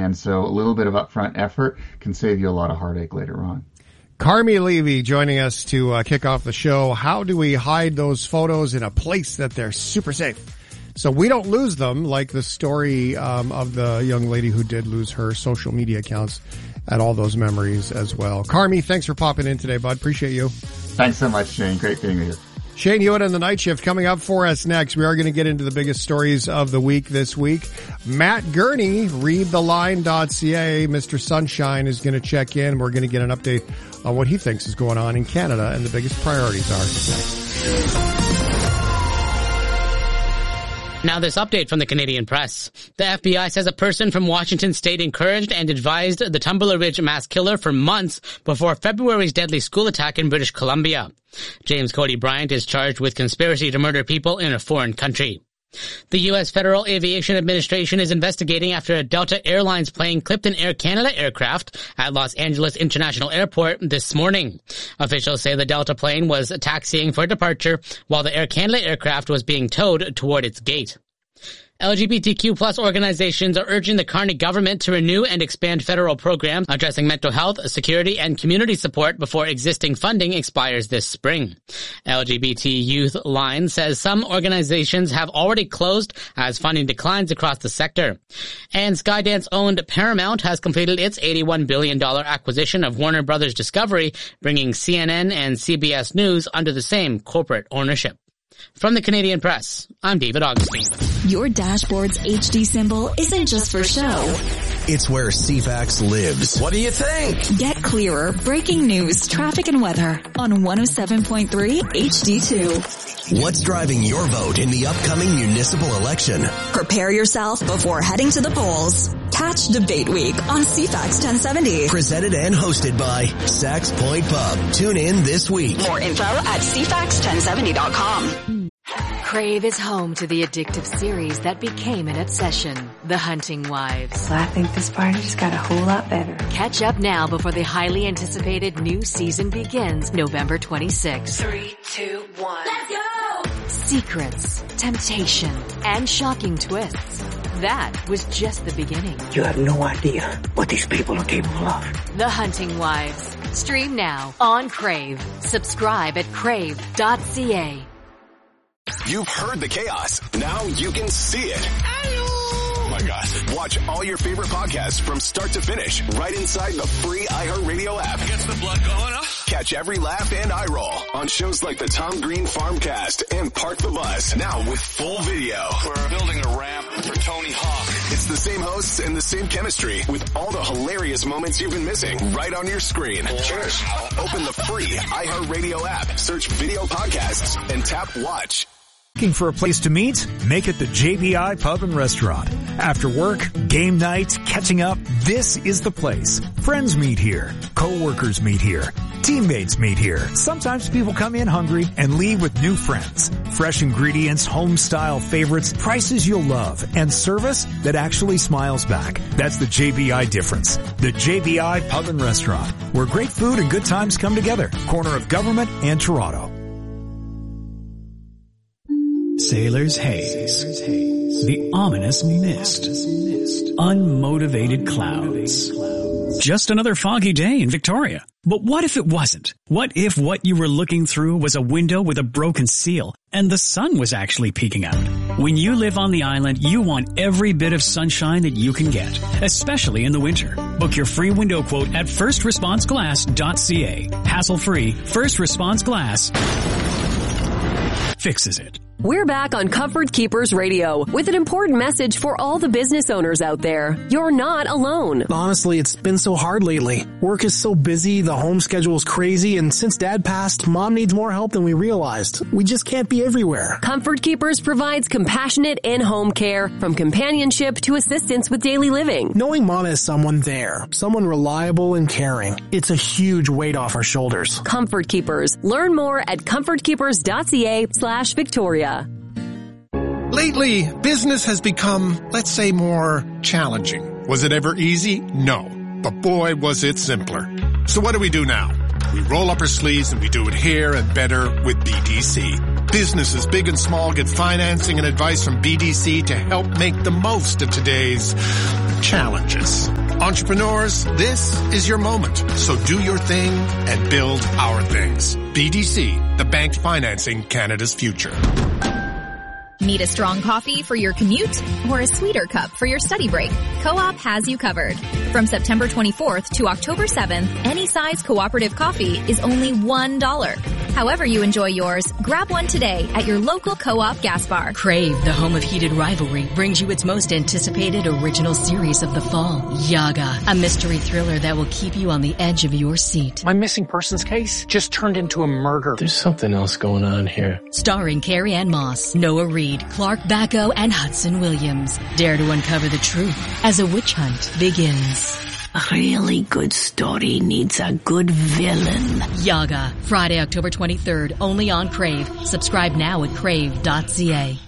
And so a little bit of upfront effort can save you a lot of heartache later on. Carmi Levy joining us to kick off the show. How do we hide those photos in a place that they're super safe, so we don't lose them, like the story of the young lady who did lose her social media accounts and all those memories as well. Carmi, thanks for popping in today, bud. Appreciate you. Thanks so much, Shane. Great being here. Shane Hewitt and the Night Shift coming up for us next. We are going to get into the biggest stories of the week this week. Matt Gurney, readtheline.ca, Mr. Sunshine, is going to check in. We're going to get an update on what he thinks is going on in Canada and the biggest priorities are next. Now this update from the Canadian Press. The FBI says a person from Washington State encouraged and advised the Tumbler Ridge mass killer for months before February's deadly school attack in British Columbia. James Cody Bryant is charged with conspiracy to murder people in a foreign country. The U.S. Federal Aviation Administration is investigating after a Delta Airlines plane clipped an Air Canada aircraft at Los Angeles International Airport this morning. Officials say the Delta plane was taxiing for departure while the Air Canada aircraft was being towed toward its gate. LGBTQ plus organizations are urging the Carney government to renew and expand federal programs addressing mental health, security, and community support before existing funding expires this spring. LGBT Youth Line says some organizations have already closed as funding declines across the sector. And Skydance-owned Paramount has completed its $81 billion acquisition of Warner Brothers Discovery, bringing CNN and CBS News under the same corporate ownership. From the Canadian Press, I'm David Augustine. Your dashboard's HD symbol isn't just for show. It's where CFAX lives. What do you think? Get clearer, breaking news, traffic, and weather on 107.3 HD2. What's driving your vote in the upcoming municipal election? Prepare yourself before heading to the polls. Catch Debate Week on CFAX 1070. Presented and hosted by Sax Point Pub. Tune in this week. More info at cfax1070.com. Crave is home to the addictive series that became an obsession, The Hunting Wives. I think this party just got a whole lot better. Catch up now before the highly anticipated new season begins November 26th. 3, 2, 1. Let's go! Secrets, temptation, and shocking twists. That was just the beginning. You have no idea what these people are capable of. The Hunting Wives. Stream now on Crave. Subscribe at crave.ca. You've heard the chaos. Now you can see it. Oh my God. Watch all your favorite podcasts from start to finish right inside the free iHeartRadio app. Gets the blood going, huh? Catch every laugh and eye roll on shows like the Tom Green Farmcast and Park the Bus. Now with full video. We're building a ramp for Tony Hawk. It's the same hosts and the same chemistry with all the hilarious moments you've been missing right on your screen. Cheers. Open the free iHeartRadio app, search video podcasts, and tap watch. Looking for a place to meet? Make it the JBI Pub and Restaurant. After work, game night, catching up, this is the place. Friends meet here. Co-workers meet here. Teammates meet here. Sometimes people come in hungry and leave with new friends. Fresh ingredients, home-style favorites, prices you'll love, and service that actually smiles back. That's the JBI difference. The JBI Pub and Restaurant, where great food and good times come together. Corner of Government and Toronto. Sailor's haze, the ominous mist, unmotivated clouds. Just another foggy day in Victoria. But what if it wasn't? What if what you were looking through was a window with a broken seal and the sun was actually peeking out? When you live on the island, you want every bit of sunshine that you can get, especially in the winter. Book your free window quote at firstresponseglass.ca. Hassle-free, First Response Glass fixes it. We're back on Comfort Keepers Radio with an important message for all the business owners out there. You're not alone. Honestly, it's been so hard lately. Work is so busy, the home schedule is crazy, and since Dad passed, Mom needs more help than we realized. We just can't be everywhere. Comfort Keepers provides compassionate in-home care, from companionship to assistance with daily living. Knowing Mom has someone there, someone reliable and caring, it's a huge weight off our shoulders. Comfort Keepers. Learn more at comfortkeepers.ca/Victoria. Lately, business has become, let's say, more challenging. Was it ever easy? No. But boy, was it simpler. So what do we do now? We roll up our sleeves and we do it here and better with BDC. Businesses big and small get financing and advice from BDC to help make the most of today's challenges. Entrepreneurs, this is your moment. So do your thing and build our things. BDC, the bank financing Canada's future. Need a strong coffee for your commute or a sweeter cup for your study break? Co-op has you covered. From September 24th to October 7th, any size cooperative coffee is only $1. However you enjoy yours, grab one today at your local Co-op gas bar. Crave, the home of heated rivalry, brings you its most anticipated original series of the fall, Yaga, a mystery thriller that will keep you on the edge of your seat. My missing persons case just turned into a murder. There's something else going on here. Starring Carrie Ann Moss, Noah Reid, Clark Bacco, and Hudson Williams. Dare to uncover the truth as a witch hunt begins. A really good story needs a good villain. Yaga, Friday, October 23rd, only on Crave. Subscribe now at crave.ca.